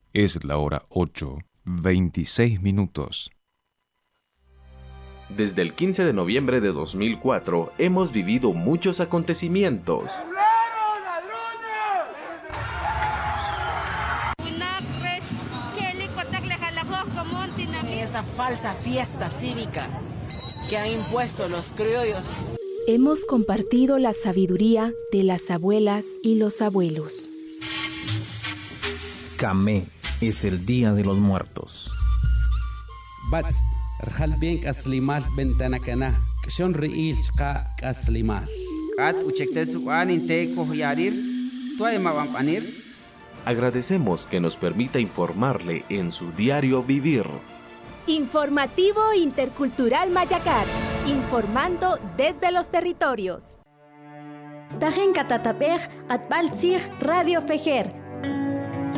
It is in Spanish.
Es la hora 8:26. Desde el 15 de noviembre de 2004 hemos vivido muchos acontecimientos. Esa falsa fiesta cívica que han impuesto los criollos. Hemos compartido la sabiduría de las abuelas y los abuelos. Camé es el Día de los Muertos. Bats, Rjalben Kaslimal Bentanakana, Kshon Riil Chka Kaslimal. Kat Uchektesuan Inteko Yarir, Tuaemabampanir. Agradecemos que nos permita informarle en su diario vivir. Informativo Intercultural Mayacar, informando desde los territorios. Tajen Katatapej, Atbaltzig Radio Fejer.